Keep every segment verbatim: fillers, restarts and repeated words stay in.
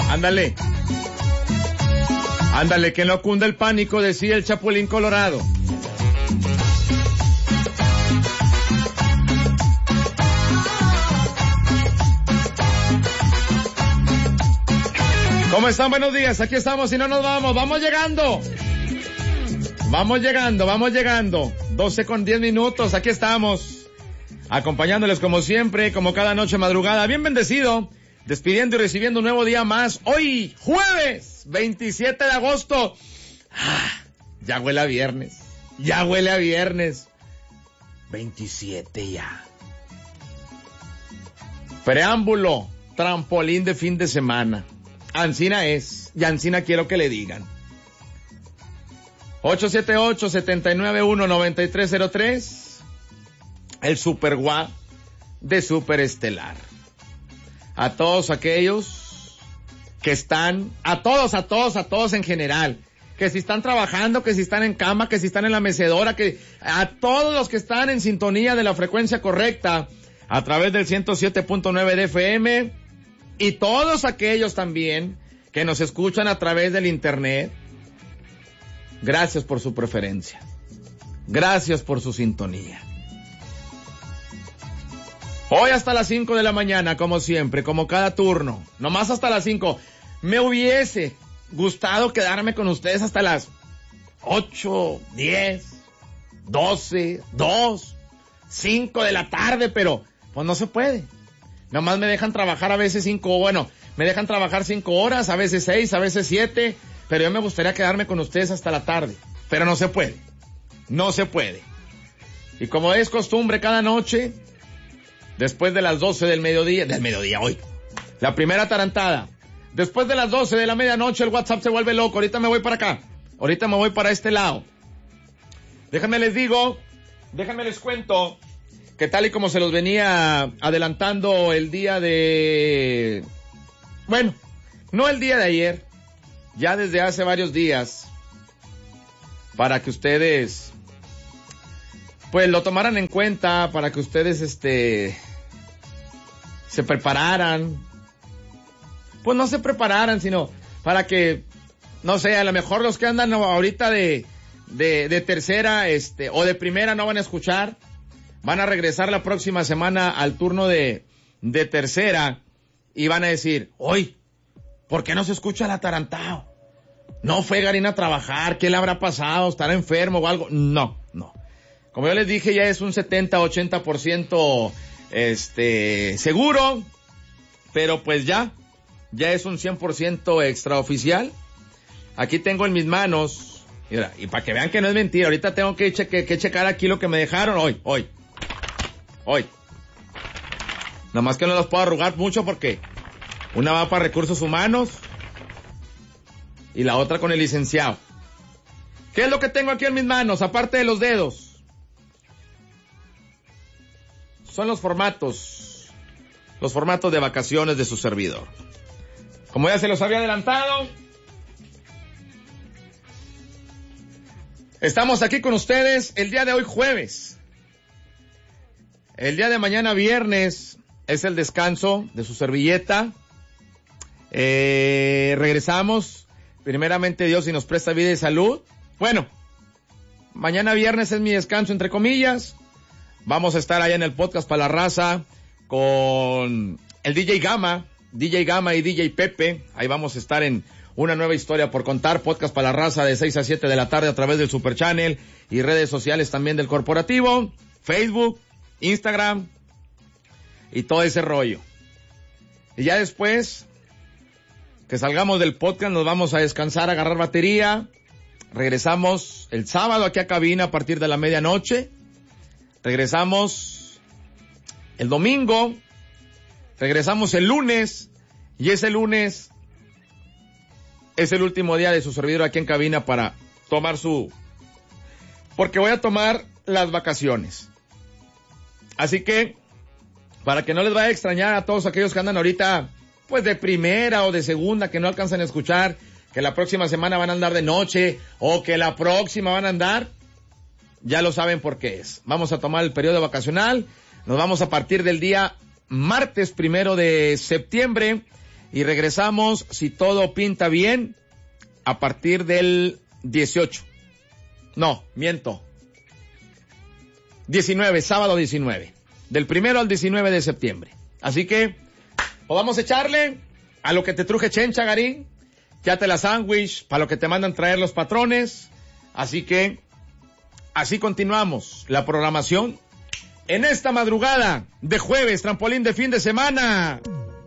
Ándale. Ándale, que no cunda el pánico, decía el Chapulín Colorado. ¿Cómo están? Buenos días, aquí estamos y no nos vamos, vamos llegando. Vamos llegando, vamos llegando. doce con diez minutos, aquí estamos. Acompañándoles como siempre, como cada noche madrugada, bien bendecido. Despidiendo y recibiendo un nuevo día más. Hoy, jueves, veintisiete de agosto. Ah, ya huele a viernes. Ya huele a viernes. veintisiete ya. Preámbulo, trampolín de fin de semana. Ancina es, y Ancina quiero que le digan. ocho siete ocho, siete nueve uno, nueve tres cero tres. El Super Guá de Superestelar. A todos aquellos que están, a todos, a todos, a todos en general, que si están trabajando, que si están en cama, que si están en la mecedora, que a todos los que están en sintonía de la frecuencia correcta, a través del ciento siete punto nueve de F M, y todos aquellos también que nos escuchan a través del internet, gracias por su preferencia, gracias por su sintonía. Hoy hasta las cinco de la mañana, como siempre, como cada turno, nomás hasta las cinco. Me hubiese gustado quedarme con ustedes hasta las ocho, diez, doce, dos, cinco de la tarde, pero pues no se puede. Nomás me dejan trabajar a veces cinco, bueno, me dejan trabajar cinco horas, a veces seis, a veces siete, pero yo me gustaría quedarme con ustedes hasta la tarde, pero no se puede, no se puede. Y como es costumbre cada noche, después de las doce del mediodía, del mediodía hoy, la primera tarantada, después de las doce de la medianoche el WhatsApp se vuelve loco, ahorita me voy para acá, ahorita me voy para este lado. Déjenme les digo, déjenme les cuento, que tal y como se los venía adelantando el día de... Bueno, no el día de ayer, ya desde hace varios días, para que ustedes, pues lo tomaran en cuenta, para que ustedes, este, se prepararan, pues no se prepararan, sino para que, no sé, a lo mejor los que andan ahorita de, de, de tercera, este, o de primera no van a escuchar. Van a regresar la próxima semana al turno de, de tercera y van a decir, hoy, ¿por qué no se escucha el atarantado? ¿No fue Garín a trabajar? ¿Qué le habrá pasado? ¿Estará enfermo o algo? No, no. Como yo les dije, ya es un setenta, ochenta por ciento este, seguro, pero pues ya, ya es un cien por ciento extraoficial. Aquí tengo en mis manos, mira, y para que vean que no es mentira, ahorita tengo que, cheque, que checar aquí lo que me dejaron hoy, hoy. Hoy. Nada más que no los puedo arrugar mucho porque una va para recursos humanos y la otra con el licenciado. ¿Qué es lo que tengo aquí en mis manos, aparte de los dedos? Son los formatos, los formatos de vacaciones de su servidor. Como ya se los había adelantado, estamos aquí con ustedes el día de hoy jueves. El día de mañana viernes es el descanso de su servilleta. Eh, regresamos, primeramente Dios, si nos presta vida y salud. Bueno, mañana viernes es mi descanso, entre comillas. Vamos a estar allá en el podcast para la raza con el D J Gama, D J Gama y D J Pepe. Ahí vamos a estar en una nueva historia por contar, podcast para la raza de seis a siete de la tarde a través del Super Channel y redes sociales también del corporativo, Facebook, Instagram y todo ese rollo. Y ya después que salgamos del podcast nos vamos a descansar, a agarrar batería. Regresamos el sábado aquí a cabina a partir de la medianoche. Regresamos el domingo. Regresamos el lunes. Y ese lunes es el último día de su servidor aquí en cabina para tomar su... Porque voy a tomar las vacaciones. Así que, para que no les vaya a extrañar a todos aquellos que andan ahorita, pues de primera o de segunda, que no alcanzan a escuchar, que la próxima semana van a andar de noche, o que la próxima van a andar, ya lo saben por qué es. Vamos a tomar el periodo vacacional, nos vamos a partir del día martes primero de septiembre, Y regresamos, si todo pinta bien, a partir del dieciocho. No, miento. diecinueve, sábado diecinueve. Del primero al diecinueve de septiembre. Así que, pues vamos a echarle a lo que te truje Chencha, Garín. Ya te la sándwich, para lo que te mandan traer los patrones. Así que, así continuamos la programación en esta madrugada de jueves, trampolín de fin de semana.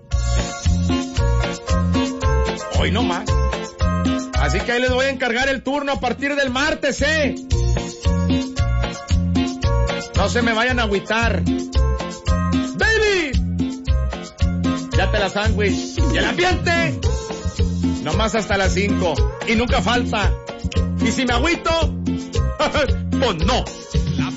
Hoy no más. Así que ahí les voy a encargar el turno a partir del martes, ¿eh? No se me vayan a agüitar. ¡Baby! Ya te la sándwich. Y el ambiente, nomás hasta las cinco. Y nunca falta. Y si me agüito, pues no.